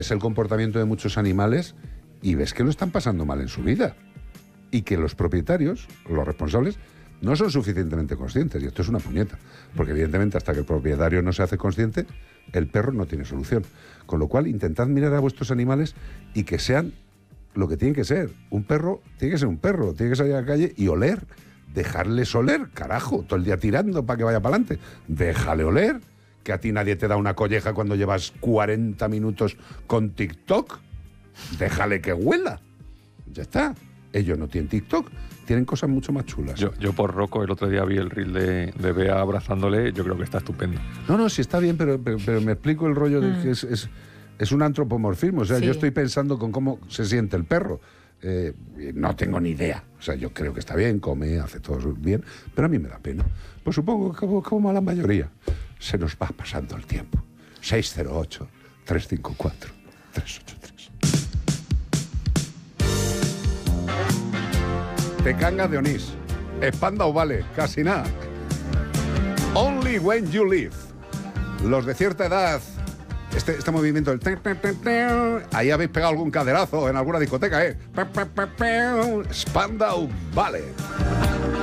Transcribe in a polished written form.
Es el comportamiento de muchos animales y ves que lo están pasando mal en su vida. Y que los propietarios, los responsables, no son suficientemente conscientes. Y esto es una puñeta. Porque evidentemente hasta que el propietario no se hace consciente, el perro no tiene solución. Con lo cual, intentad mirar a vuestros animales y que sean lo que tienen que ser. Un perro tiene que ser un perro, tiene que salir a la calle y oler. Dejarles oler, carajo, todo el día tirando para que vaya para adelante. Déjale oler, que a ti nadie te da una colleja cuando llevas 40 minutos con TikTok. Déjale que huela. Ya está. Ellos no tienen TikTok, tienen cosas mucho más chulas. Yo por Rocco el otro día vi el reel de Bea abrazándole, yo creo que está estupendo. No, sí está bien, pero me explico el rollo de que es un antropomorfismo. O sea, yo estoy pensando con cómo se siente el perro. No tengo ni idea. O sea, yo creo que está bien, come, hace todo bien, pero a mí me da pena. Pues supongo que como a la mayoría se nos va pasando el tiempo. 608-354-383. Tecanga de Onís. Spandau Ballet, casi nada. Only When You Live. Los de cierta edad. Este movimiento del... Ahí habéis pegado algún caderazo en alguna discoteca, ¿eh? Spandau Ballet.